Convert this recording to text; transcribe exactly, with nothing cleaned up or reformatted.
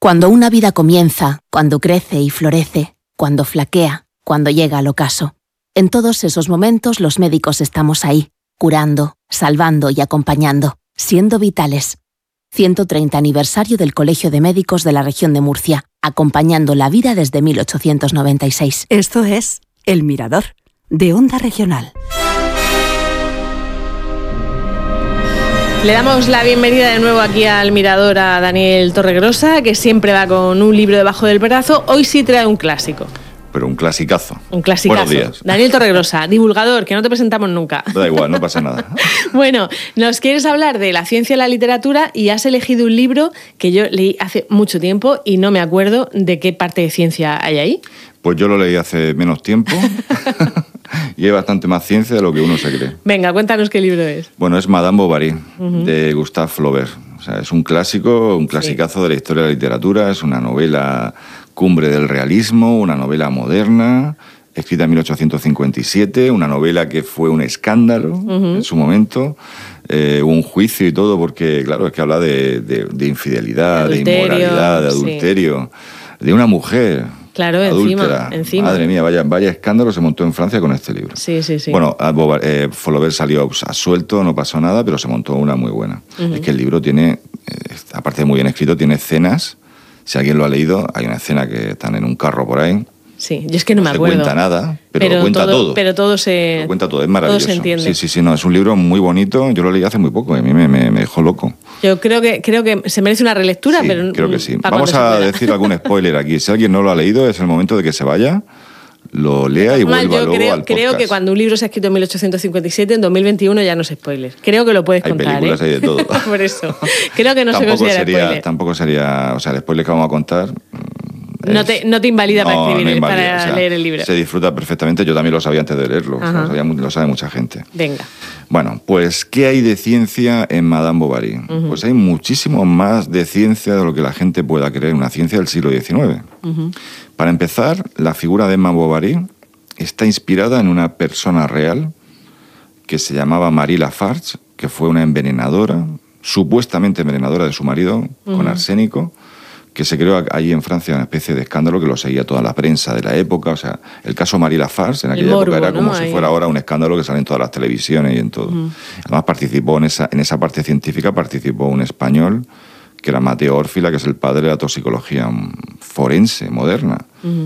Cuando una vida comienza, cuando crece y florece, cuando flaquea, cuando llega al ocaso. En todos esos momentos los médicos estamos ahí, curando, salvando y acompañando, siendo vitales. ciento treinta aniversario del Colegio de Médicos de la Región de Murcia, acompañando la vida desde mil ochocientos noventa y seis. Esto es El Mirador, de Onda Regional. Le damos la bienvenida de nuevo aquí al Mirador a Daniel Torregrosa, que siempre va con un libro debajo del brazo. Hoy sí trae un clásico. Pero un clasicazo. Un clasicazo. Buenos días. Daniel Torregrosa, divulgador, que no te presentamos nunca. Da igual, no pasa nada. Bueno, nos quieres hablar de la ciencia y la literatura y has elegido un libro que yo leí hace mucho tiempo y no me acuerdo de qué parte de ciencia hay ahí. Pues yo lo leí hace menos tiempo y hay bastante más ciencia de lo que uno se cree. Venga, cuéntanos qué libro es. Bueno, es Madame Bovary, uh-huh. de Gustave Flaubert. O sea, es un clásico, un clasicazo sí. de la historia de la literatura. Es una novela cumbre del realismo, una novela moderna, escrita en mil ochocientos cincuenta y siete, una novela que fue un escándalo uh-huh. en su momento. Eh, hubo un juicio y todo porque, claro, es que habla de, de, de infidelidad, de, de inmoralidad, de adulterio, sí. de una mujer... Claro, adúltera. encima, encima. Madre mía, vaya, vaya escándalo se montó en Francia con este libro. Sí, sí, sí. Bueno, eh, Flaubert salió absuelto, no pasó nada, pero se montó una muy buena. Uh-huh. Es que el libro tiene, eh, aparte de muy bien escrito, tiene escenas. Si alguien lo ha leído, hay una escena que están en un carro por ahí. Sí, yo es que no, no me acuerdo. No cuenta nada, pero, pero lo cuenta todo, todo. Pero todo se... Lo cuenta todo, es maravilloso. Todo se entiende. Sí, sí, sí, no, es un libro muy bonito. Yo lo leí hace muy poco y a mí me, me, me dejó loco. Yo creo que, creo que se merece una relectura, sí, pero... creo que sí. Vamos a decir algún spoiler aquí. Si alguien no lo ha leído, es el momento de que se vaya, lo lea y vuelva yo luego creo, al podcast. Creo que cuando un libro se ha escrito en mil ochocientos cincuenta y siete, en dos mil veintiuno ya no es spoiler. Creo que lo puedes hay contar, películas, ¿eh? hay de todo. Por eso. Creo que no tampoco se considera sería, spoiler. Tampoco sería... O sea, el spoiler que vamos a contar... No te, no te invalida no, para escribir, no invalida, para o sea, leer el libro. Se disfruta perfectamente. Yo también lo sabía antes de leerlo. O sea, lo, sabía, lo sabe mucha gente. Venga. Bueno, pues, ¿qué hay de ciencia en Madame Bovary? Uh-huh. Pues hay muchísimo más de ciencia de lo que la gente pueda creer. Una ciencia del siglo diecinueve. Uh-huh. Para empezar, la figura de Emma Bovary está inspirada en una persona real que se llamaba Marie Lafarge, que fue una envenenadora, supuestamente envenenadora de su marido, uh-huh. con arsénico, que se creó allí en Francia una especie de escándalo que lo seguía toda la prensa de la época. O sea, el caso Marie Lafarge en aquella morbo, época era como ¿no? si fuera ahora un escándalo que sale en todas las televisiones y en todo. Uh-huh. Además participó en esa, en esa parte científica, participó un español que era Mateo Orfila, que es el padre de la toxicología forense moderna. Uh-huh.